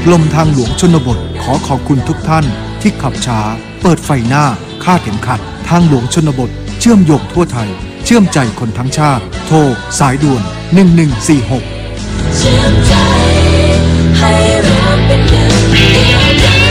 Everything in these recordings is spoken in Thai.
กรมทางหลวงชนบทขอขอบคุณทุกท่านที่ขับช้าเปิดไฟหน้าคาดเข็มขัดทางหลวงชนบทเชื่อมโยงทั่วไทยเชื่อมใจคนทั้งชาติโทรสายด่วน1146เชื่อมใจให้เราเป็นหนึ่งเดียว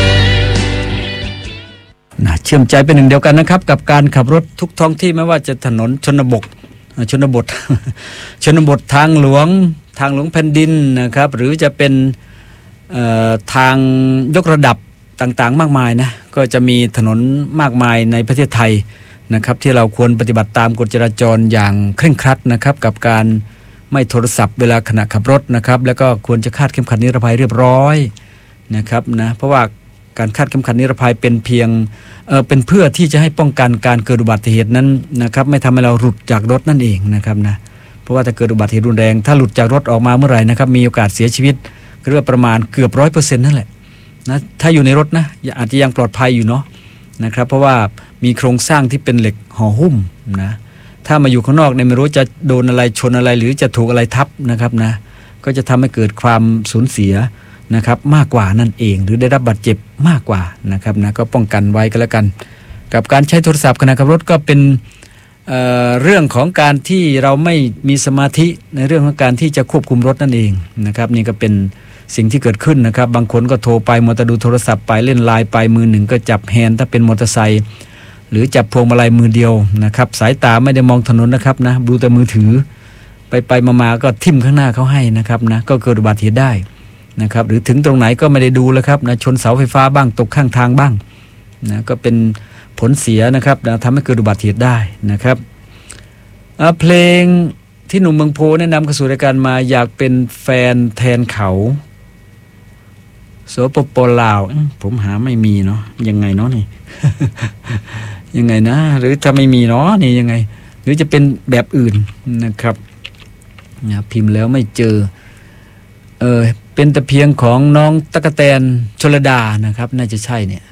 กันเชื่อมใจเป็นหนึ่งเดียวกันนะครับกับการขับรถทุกท้องที่ไม่ว่าจะถนนชนบทชนบททางหลวงแผ่นดินนะครับหรือจะเป็นทางยกระดับต่างๆมากมายนะก็จะมีถนนมากมายในประเทศไทยนะครับที่เราควรปฏิบัติตามกฎจราจรอย่างเคร่งครัดนะครับกับการไม่โทรศัพท์เวลาขณะขับรถนะครับแล้วก็ควรจะคาดเข็มขัดนิรภัยเรียบร้อยนะครับนะเพราะว่าการคาดเข็มขัดนิรภัยเป็นเพียงเป็นเพื่อที่จะให้ป้องกันการเกิดอุบัติเหตุนั้นนะครับไม่ทำให้เราหลุดจากรถนั่นเองนะครับนะเพราะว่าถ้าเกิดอุบัติเหตุรุนแรงถ้าหลุดจากรถออกมาเมื่อไหร่นะครับมีโอกาสเสียชีวิตเรียกว่าประมาณเกือบ 100% นั่นแหละนะถ้าอยู่ในรถนะอาจจะยังปลอดภัยอยู่เนาะนะครับเพราะว่ามีโครงสร้างที่เป็นเหล็กห่อหุ้มนะถ้ามาอยู่ข้างนอกเนี่ยไม่รู้จะโดนอะไรชนอะไรหรือจะถูกอะไรทับนะครับนะก็จะทำให้เกิดความสูญเสียนะครับมากกว่านั่นเองหรือได้รับบาดเจ็บมากกว่านะครับนะก็ป้องกันไว้ก็แล้วกันกับการใช้โทรศัพท์ขณะขับรถก็เป็นเรื่องของการที่เราไม่มีสมาธิในเรื่องของการที่จะควบคุมรถนั่นเองนะครับนี่ก็เป็นสิ่งที่เกิดขึ้นนะครับบางคนก็โทรไปมัวแต่ดูโทรศัพท์ไปเล่นไลน์ไปมือหนึ่งก็จับแฮนด์ถ้าเป็นมอเตอร์ไซค์หรือจับพวงมาลัยมือเดียวนะครับสายตาไม่ได้มองถนนนะครับนะดูแต่มือถือไปมาก็ทิ่มข้างหน้าเขาให้นะครับนะก็เกิดอุบัติเหตุได้นะครับหรือถึงตรงไหนก็ไม่ได้ดูแล้วครับนะชนเสาไฟฟ้าบ้างตกข้างทางบ้างนะก็เป็นผลเสียนะครับนะทำให้เกิดอุบัติเหตุได้นะครับเพลงที่หนุ่มเมืองโพแนะนำเข้าสู่รายการมาอยากเป็นแฟนแทนเขาโสปปลาวผมหาไม่มีเนาะยังไงเนาะนี่ ยังไงนะหรือถ้าไม่มีเนาะนี่ยังไงหรือจะเป็นแบบอื่นนะครับพิมพ์แล้วไม่เจอเป็นแต่เพียงของน้องตั๊กแตนชลดานะครับน่าจะใช่เนี่ย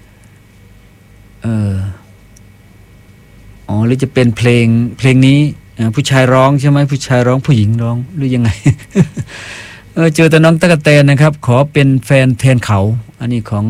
หรือจะเป็นเพลงนี้ผู้ชายร้องใช่ไหมผู้ชายร้องผู้หญิงร้องหรือยังไง เจอแต่น้องตั๊กแตนนะครับขอเป็นแฟนแทนเขาอันนี้ของ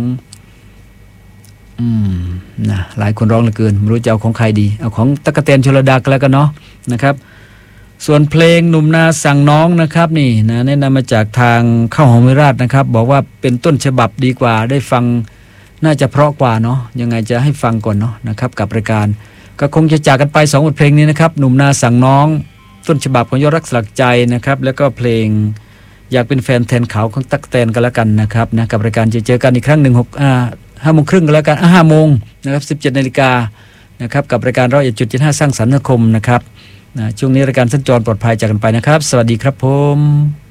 นะหลายคนร้องเหลือเกินไม่รู้จะเอาของใครดีเอาของตั๊กแตนชลดาก็แล้วกันเนาะนะครับส่วนเพลงหนุ่มนาสั่งน้องนะครับนี่นะแนะนำมาจากทางข้าวหอมวิราชนะครับบอกว่าเป็นต้นฉบับดีกว่าได้ฟังน่าจะเพราะกว่าเนาะยังไงจะให้ฟังก่อนเนาะนะครับกับรายการก็คงจะจากกันไป2บทเพลงนี้นะครับหนุ่มนาสั่งน้องต้นฉบับของยอดรักสลักใจนะครับแล้วก็เพลงอยากเป็นแฟนแทนเขาของตั๊กแตนกันแล้วกันนะครับนะกับรายการจะเจอกันอีกครั้ง5 โมงครึ่งกันแล้วกัน5 โมงนะครับ 17 นาฬิกานะครับกับรายการ101.75สร้างสรรค์สังคมนะครับช่วงนี้รายการสัญจรปลอดภัยจากกันไปนะครับสวัสดีครับผม